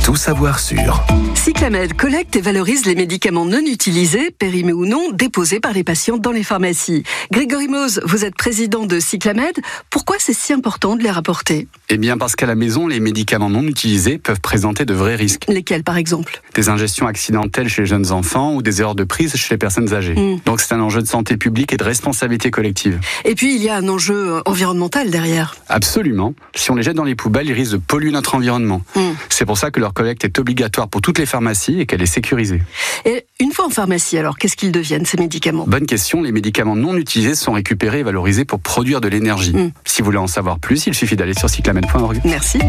Tout savoir sur. Cyclamed collecte et valorise les médicaments non utilisés, périmés ou non, déposés par les patients dans les pharmacies. Grégory Mose, vous êtes président de Cyclamed. Pourquoi c'est si important de les rapporter ? Eh bien parce qu'à la maison, les médicaments non utilisés peuvent présenter de vrais risques. Lesquels par exemple ? Des ingestions accidentelles chez les jeunes enfants ou des erreurs de prise chez les personnes âgées. Donc c'est un enjeu de santé publique et de responsabilité collective. Et puis il y a un enjeu environnemental derrière. Absolument. Si on les jette dans les poubelles, ils risquent de polluer notre environnement. C'est pour ça que leur collecte est obligatoire pour toutes les pharmacies et qu'elle est sécurisée. Et une fois en pharmacie, alors, qu'est-ce qu'ils deviennent, ces médicaments ? Bonne question, les médicaments non utilisés sont récupérés et valorisés pour produire de l'énergie. Si vous voulez en savoir plus, il suffit d'aller sur cyclamed.org. Merci.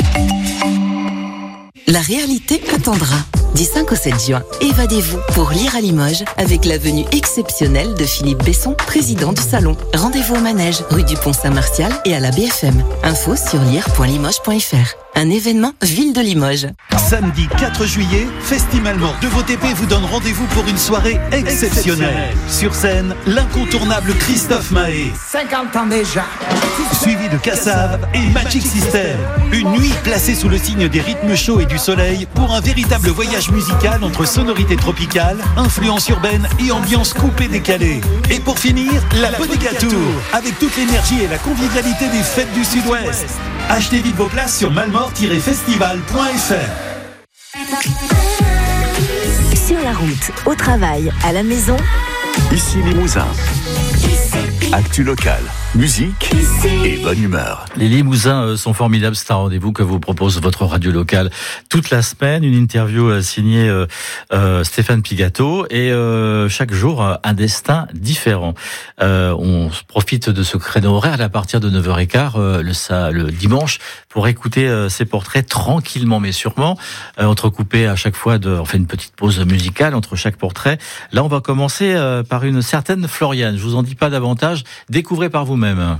La réalité attendra. Du 5 au 7 juin, évadez-vous pour lire à Limoges avec la venue exceptionnelle de Philippe Besson, président du salon. Rendez-vous au Manège, rue du Pont-Saint-Martial et à la BFM. Info sur lire.limoges.fr. Un événement Ville de Limoges. Samedi 4 juillet, Festival Mort de VOTP vous donne rendez-vous pour une soirée exceptionnelle. Sur scène, l'incontournable Christophe Mahé. 50 ans déjà. Suivi de Kassav et Magic System. Une nuit placée sous le signe des rythmes chauds et du soleil pour un véritable voyage musical entre sonorités tropicales, influences urbaines et ambiance coupée décalée. Et pour finir, la Bodega Tour, avec toute l'énergie et la convivialité des fêtes du Sud-Ouest. Achetez vite vos places sur malmort-festival.fr. Sur la route, au travail, à la maison. Ici Limousin. Actu locale, musique et bonne humeur. Les Limousins sont formidables, c'est un rendez-vous que vous propose votre radio locale toute la semaine. Une interview signée Stéphane Pigato et chaque jour un destin différent. On profite de ce créneau horaire à partir de 9h15 le dimanche pour écouter ces portraits tranquillement mais sûrement, entrecoupés à chaque fois on fait une petite pause musicale entre chaque portrait. Là on va commencer par une certaine Floriane, je vous en dis pas davantage. Découvrez par vous-même.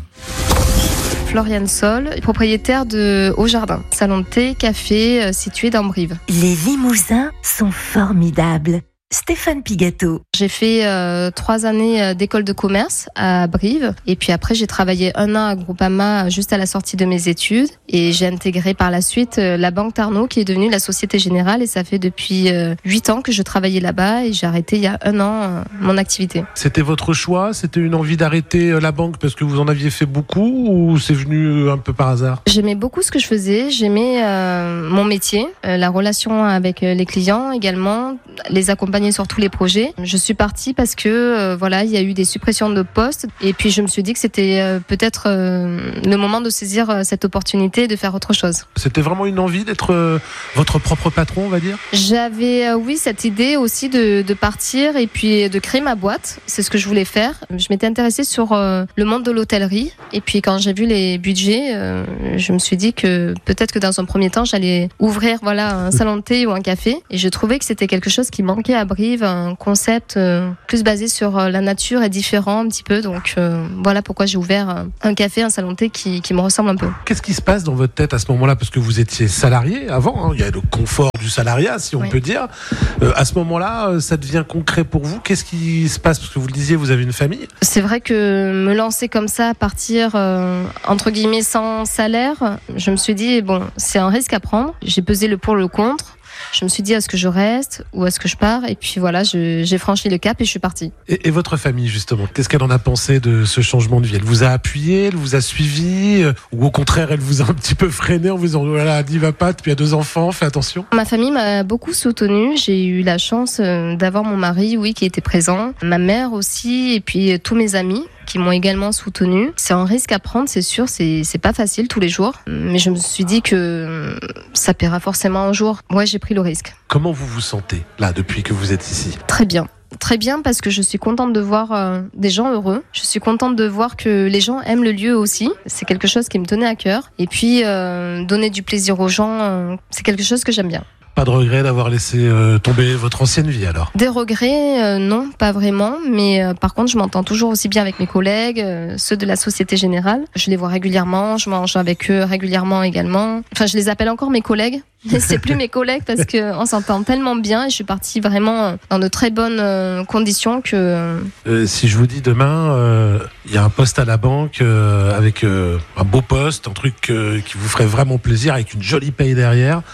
Floriane Sol, propriétaire de Au Jardin, salon de thé, café situé dans Brive. Les Limousins sont formidables. Stéphane Pigato. J'ai fait 3 années d'école de commerce à Brive et puis après j'ai travaillé 1 an à Groupama juste à la sortie de mes études et j'ai intégré par la suite la Banque Tarnot qui est devenue la Société Générale et ça fait depuis 8 ans que je travaillais là-bas et j'ai arrêté il y a 1 an mon activité. C'était votre choix ? C'était une envie d'arrêter la banque parce que vous en aviez fait beaucoup ou c'est venu un peu par hasard ? J'aimais beaucoup ce que je faisais, j'aimais mon métier, la relation avec les clients également, les accompagner sur tous les projets. Je suis partie parce que il y a eu des suppressions de postes et puis je me suis dit que c'était peut-être le moment de saisir cette opportunité et de faire autre chose. C'était vraiment une envie d'être votre propre patron, on va dire ? J'avais cette idée aussi de partir et puis de créer ma boîte. C'est ce que je voulais faire. Je m'étais intéressée sur le monde de l'hôtellerie et puis quand j'ai vu les budgets, je me suis dit que peut-être que dans un premier temps j'allais ouvrir un salon de thé ou un café et je trouvais que c'était quelque chose qui manquait à Brive, un concept plus basé sur la nature et différent un petit peu. Donc voilà pourquoi j'ai ouvert un café, un salon de thé qui me ressemble un peu. Qu'est-ce qui se passe dans votre tête à ce moment-là ? Parce que vous étiez salarié avant, il y a le confort du salariat si on peut dire. À ce moment-là, ça devient concret pour vous. Qu'est-ce qui se passe ? Parce que vous le disiez, vous avez une famille. C'est vrai que me lancer comme ça, partir entre guillemets sans salaire, je me suis dit c'est un risque à prendre. J'ai pesé le pour le contre. Je me suis dit, est-ce que je reste ou est-ce que je pars ? Et puis voilà, j'ai franchi le cap et je suis partie. Et votre famille, justement, qu'est-ce qu'elle en a pensé de ce changement de vie ? Elle vous a appuyé, elle vous a suivi ou au contraire, elle vous a un petit peu freiné en vous disant, voilà, n'y va pas, tu as 2 enfants, fais attention ? Ma famille m'a beaucoup soutenue. J'ai eu la chance d'avoir mon mari, qui était présent. Ma mère aussi, et puis tous mes amis qui m'ont également soutenue. C'est un risque à prendre, c'est sûr, c'est pas facile tous les jours. Mais je me suis dit que ça paiera forcément un jour. Ouais, j'ai pris le risque. Comment vous vous sentez, là, depuis que vous êtes ici ? Très bien. Très bien parce que je suis contente de voir des gens heureux. Je suis contente de voir que les gens aiment le lieu aussi. C'est quelque chose qui me tenait à cœur. Et puis, donner du plaisir aux gens, c'est quelque chose que j'aime bien. Pas de regret d'avoir laissé tomber votre ancienne vie alors ? Des regrets, non, pas vraiment. Mais par contre, je m'entends toujours aussi bien avec mes collègues, ceux de la Société Générale. Je les vois régulièrement, je mange avec eux régulièrement également. Enfin, je les appelle encore mes collègues. Mais c'est plus mes collègues parce qu'on s'entend tellement bien et je suis partie vraiment dans de très bonnes conditions que... Si je vous dis demain, il y a un poste à la banque avec un beau poste, un truc qui vous ferait vraiment plaisir avec une jolie paye derrière,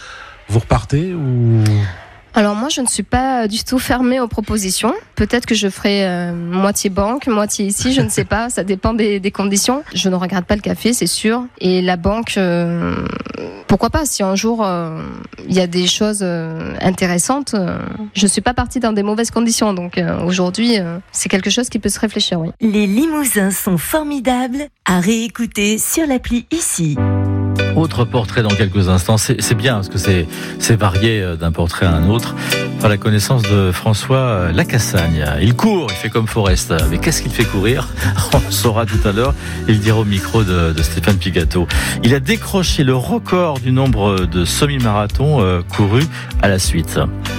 vous repartez ou... Alors moi, je ne suis pas du tout fermée aux propositions. Peut-être que je ferai moitié banque, moitié ici, je ne sais pas. Ça dépend des conditions. Je ne regrette pas le café, c'est sûr. Et la banque, pourquoi pas? Si un jour il y a des choses intéressantes, je ne suis pas partie dans des mauvaises conditions. Donc aujourd'hui, c'est quelque chose qui peut se réfléchir, oui. Les Limousins sont formidables. À réécouter sur l'appli ici. Autre portrait dans quelques instants. C'est bien parce que c'est varié d'un portrait à un autre. Par la connaissance de François Lacassagne. Il court, il fait comme Forest. Mais qu'est-ce qu'il fait courir? On le saura tout à l'heure. Il dira au micro de Stéphane Pigato. Il a décroché le record du nombre de semi-marathons courus à la suite.